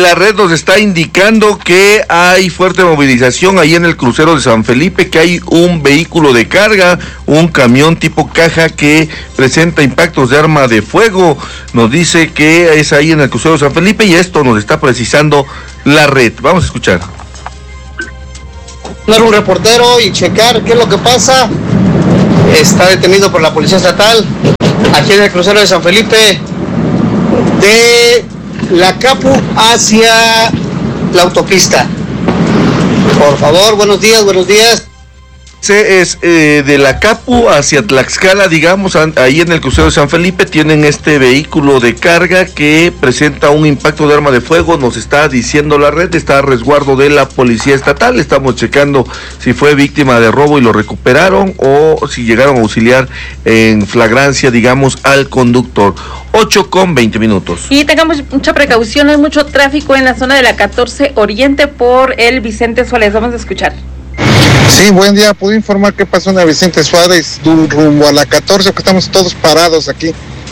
la red nos está indicando que hay fuerte movilización ahí en el crucero de San Felipe, que hay un vehículo de carga, un camión tipo caja que presenta impactos de arma de fuego. Nos dice que es ahí en el crucero de San Felipe y esto nos está precisando la red. Vamos a escuchar. Un reportero y checar qué es lo que pasa. Está detenido por la Policía Estatal aquí en el crucero de San Felipe de la Capu hacia la autopista. Por favor, buenos días. Es de la Capu hacia Tlaxcala, digamos, ahí en el crucero de San Felipe tienen este vehículo de carga que presenta un impacto de arma de fuego. Nos está diciendo la red, está a resguardo de la Policía Estatal. Estamos checando si fue víctima de robo y lo recuperaron o si llegaron a auxiliar en flagrancia, digamos, al conductor. 8:20. Y tengamos mucha precaución, hay mucho tráfico en la zona de la 14 Oriente por el Vicente Suárez. Vamos a escuchar. Sí, buen día. ¿Puedo informar qué pasó en la Vicente Suárez rumbo a la 14? Que estamos todos parados aquí.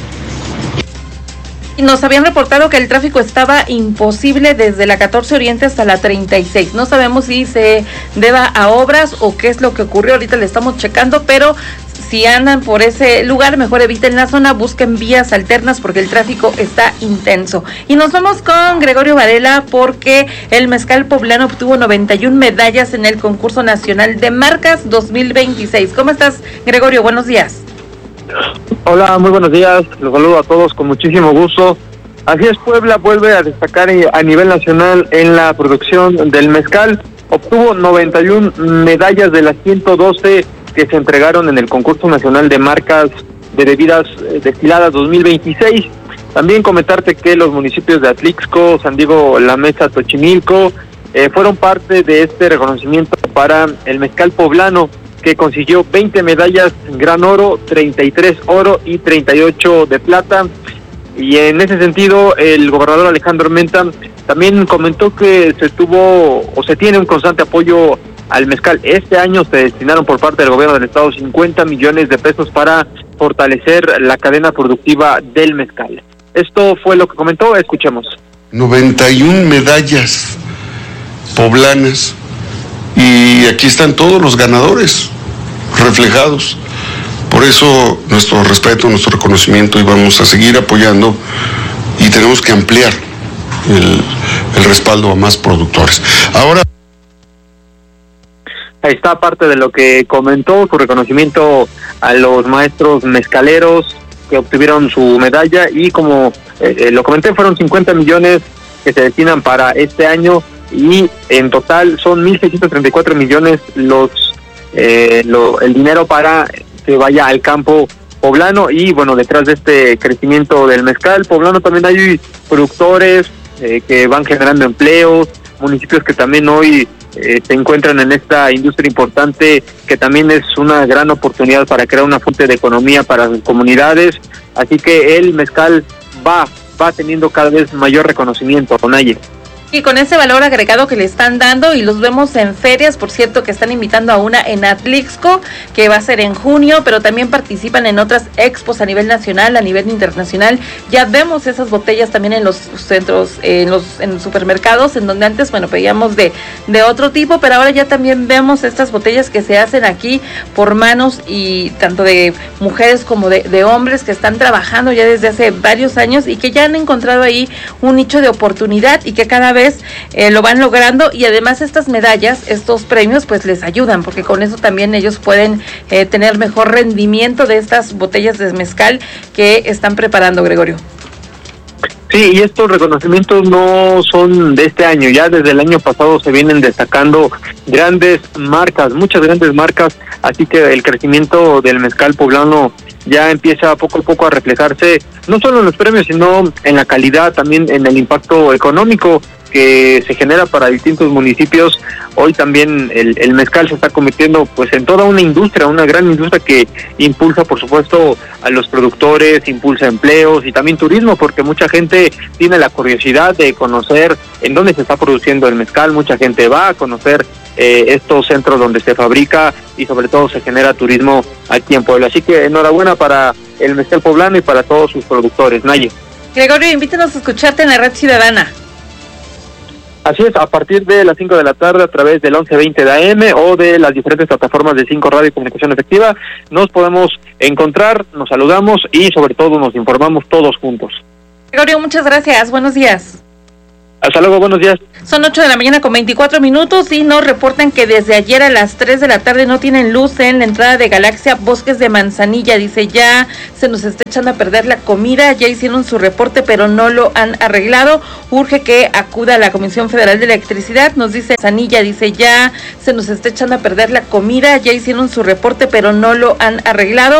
Y nos habían reportado que el tráfico estaba imposible desde la 14 Oriente hasta la 36. No sabemos si se deba a obras o qué es lo que ocurrió. Ahorita le estamos checando, pero si andan por ese lugar, mejor eviten la zona, busquen vías alternas porque el tráfico está intenso. Y nos vamos con Gregorio Varela porque el mezcal poblano obtuvo 91 medallas en el concurso nacional de marcas 2026. ¿Cómo estás, Gregorio? Buenos días. Hola, muy buenos días. Los saludo a todos con muchísimo gusto. Así es, Puebla vuelve a destacar a nivel nacional en la producción del mezcal. Obtuvo 91 medallas de las 112 que se entregaron en el concurso nacional de marcas de bebidas destiladas 2026. También comentarte que los municipios de Atlixco, San Diego, La Mesa, Xochimilco fueron parte de este reconocimiento para el mezcal poblano, que consiguió 20 medallas gran oro, 33 oro y 38 de plata. Y en ese sentido, el gobernador Alejandro Armenta también comentó que se tiene un constante apoyo al mezcal. Este año se destinaron por parte del gobierno del estado 50 millones de pesos para fortalecer la cadena productiva del mezcal. Esto fue lo que comentó, escuchemos. 91 medallas poblanas y aquí están todos los ganadores reflejados. Por eso nuestro respeto, nuestro reconocimiento, y vamos a seguir apoyando y tenemos que ampliar el respaldo a más productores. Ahora ahí está parte de lo que comentó, su reconocimiento a los maestros mezcaleros que obtuvieron su medalla, y como lo comenté, fueron 50 millones que se destinan para este año, y en total son 1.634 millones el dinero para que vaya al campo poblano. Y bueno, detrás de este crecimiento del mezcal poblano también hay productores que van generando empleos, municipios que también hoy se encuentran en esta industria importante, que también es una gran oportunidad para crear una fuente de economía para sus comunidades. Así que el mezcal va teniendo cada vez mayor reconocimiento, Tonaye. Y con ese valor agregado que le están dando, y los vemos en ferias, por cierto, que están invitando a una en Atlixco, que va a ser en junio, pero también participan en otras expos a nivel nacional, a nivel internacional. Ya vemos esas botellas también en los centros, en los supermercados, en donde antes, bueno, pedíamos de otro tipo, pero ahora ya también vemos estas botellas que se hacen aquí por manos, y tanto de mujeres como de hombres que están trabajando ya desde hace varios años y que ya han encontrado ahí un nicho de oportunidad y que cada vez lo van logrando. Y además estas medallas, estos premios, pues les ayudan, porque con eso también ellos pueden tener mejor rendimiento de estas botellas de mezcal que están preparando, Gregorio. Sí, y estos reconocimientos no son de este año, ya desde el año pasado se vienen destacando grandes marcas, muchas grandes marcas, así que el crecimiento del mezcal poblano ya empieza poco a poco a reflejarse, no solo en los premios, sino en la calidad, también en el impacto económico que se genera para distintos municipios. Hoy también el mezcal se está convirtiendo pues en toda una industria, una gran industria que impulsa, por supuesto, a los productores, impulsa empleos y también turismo, porque mucha gente tiene la curiosidad de conocer en dónde se está produciendo el mezcal. Mucha gente va a conocer estos centros donde se fabrica, y sobre todo se genera turismo aquí en Puebla. Así que enhorabuena para el mezcal poblano y para todos sus productores. Naye. Gregorio, invítenos a escucharte en la Red Ciudadana. Así es, a partir de las 5 de la tarde a través del 1120 de AM o de las diferentes plataformas de 5 Radio y Comunicación Efectiva, nos podemos encontrar, nos saludamos y sobre todo nos informamos todos juntos. Gregorio, muchas gracias, buenos días. Hasta luego, buenos días. Son 8 de la mañana con 24 minutos y nos reportan que desde ayer a las 3 de la tarde no tienen luz en la entrada de Galaxia Bosques de Manzanilla. Dice, ya se nos está echando a perder la comida, ya hicieron su reporte pero no lo han arreglado. Urge que acuda a la Comisión Federal de Electricidad. Nos dice Manzanilla, dice, ya se nos está echando a perder la comida, ya hicieron su reporte pero no lo han arreglado.